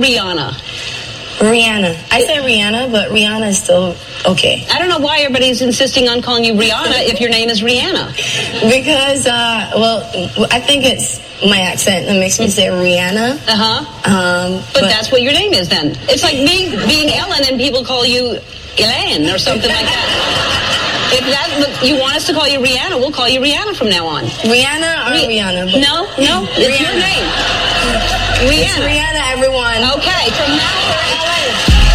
Rihanna? Rihanna. I say Rihanna, but Rihanna is still okay. I don't know why everybody's insisting on calling you Rihanna if your name is Rihanna. Because, I think it's my accent that makes me say Rihanna. But that's what your name is then. It's like me being Ellen and people call you Elaine or something like that. If you want us to call you Rihanna, we'll call you Rihanna from now on. Rihanna or Rihanna? No, it's your name. Rihanna. It's Rihanna, everyone. Okay, from now on.